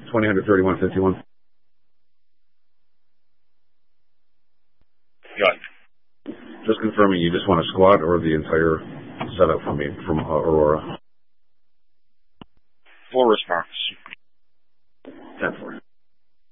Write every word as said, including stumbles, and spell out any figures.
twenty hundred thirty-one fifty-one. Got it. Just confirming, you just want a squat or the entire setup from me, from uh, Aurora? Full response. ten four.